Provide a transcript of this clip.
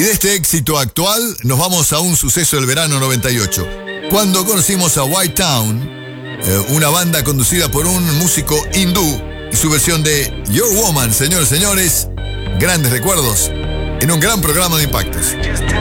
de este éxito actual nos vamos a un suceso del verano 98, cuando conocimos a White Town, una banda conducida por un músico hindú y su versión de Your Woman, señores, grandes recuerdos en un gran programa de impactos.